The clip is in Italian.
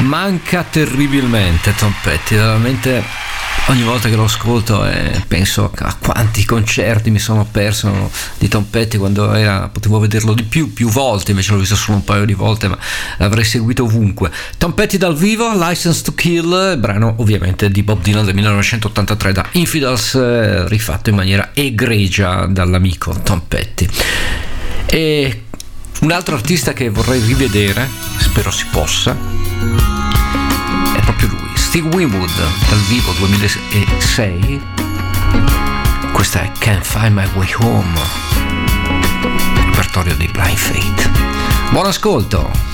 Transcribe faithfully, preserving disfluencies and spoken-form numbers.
manca terribilmente Tom Petty, veramente ogni volta che lo ascolto eh, penso a quanti concerti mi sono perso di Tom Petty quando era, potevo vederlo di più, più volte, invece l'ho visto solo un paio di volte, ma l'avrei seguito ovunque. Tom Petty dal vivo, License to Kill, brano ovviamente di Bob Dylan del millenovecentottantatré da Infidels, eh, rifatto in maniera egregia dall'amico Tom Petty. E un altro artista che vorrei rivedere, spero si possa, è proprio lui, Steve Winwood, dal vivo duemilasei. Questa è Can't Find My Way Home, repertorio dei Blind Faith. Buon ascolto!